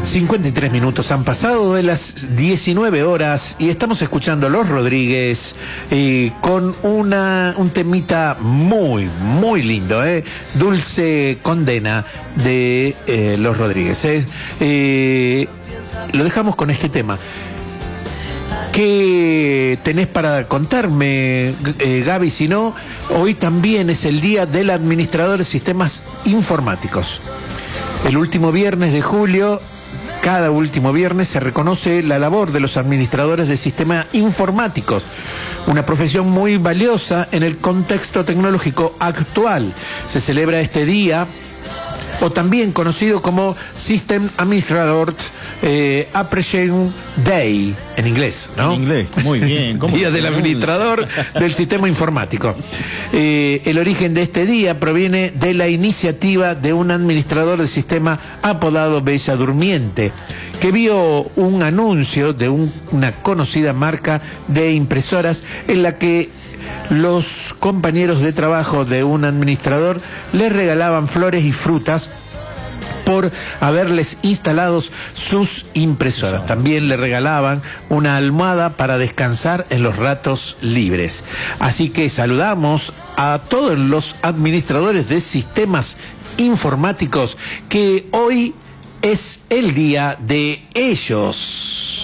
53 minutos han pasado de las 19 horas y estamos escuchando Los Rodríguez con un temita muy, muy lindo, Dulce Condena de Los Rodríguez. Lo dejamos con este tema. ¿Qué tenés para contarme, Gaby? Si no, hoy también es el Día del Administrador de Sistemas Informáticos. El último viernes de julio, cada último viernes, se reconoce la labor de los administradores de sistemas informáticos, una profesión muy valiosa en el contexto tecnológico actual. Se celebra este día, o también conocido como System Administrator Appreciation Day, en inglés, ¿no? En inglés, muy bien. Día del Administrador del Sistema Informático. El origen de este día proviene de la iniciativa de un administrador de sistema apodado Bella Durmiente, que vio un anuncio de una conocida marca de impresoras en la que los compañeros de trabajo de un administrador les regalaban flores y frutas por haberles instalado sus impresoras. También le regalaban una almohada para descansar en los ratos libres. Así que saludamos a todos los administradores de sistemas informáticos, que hoy es el día de ellos.